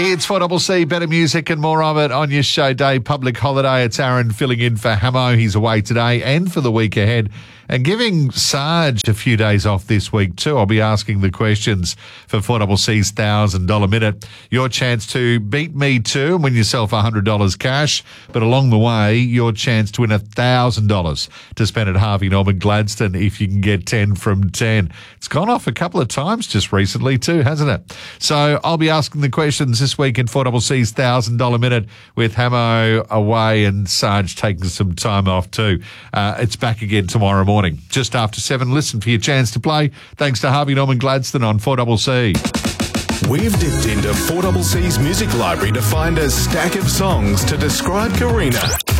It's 4CC, better music and more of it on your show day. Public holiday. It's Aaron filling in for Hamo. He's away today and for the week ahead. And giving Sarge a few days off this week too. I'll be asking the questions for 4CC's $1,000 minute. Your chance to beat me too and win yourself $100 cash. But along the way, your chance to win $1,000 to spend at Harvey Norman Gladstone if you can get 10 from 10. It's gone off a couple of times just recently too, hasn't it? So I'll be asking the questions this week in 4CC's $1,000 minute with Hamo away and Sarge taking some time off too. It's back again tomorrow morning. Just after 7, listen for your chance to play. Thanks to Harvey Norman Gladstone on 4CC. We've dipped into 4CC's music library to find a stack of songs to describe Karina.